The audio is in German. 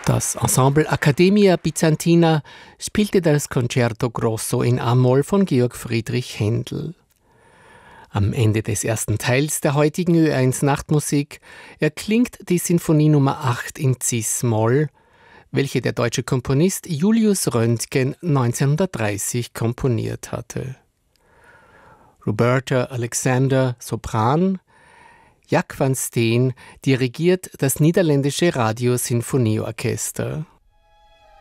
Das Ensemble Accademia Byzantina spielte das Concerto Grosso in A-Moll von Georg Friedrich Händel. Am Ende des ersten Teils der heutigen Ö1 Nachtmusik erklingt die Sinfonie Nummer 8 in Cis-Moll, welche der deutsche Komponist Julius Röntgen 1930 komponiert hatte. Roberta Alexander, Sopran, Jack van Steen dirigiert das niederländische Radiosinfonieorchester.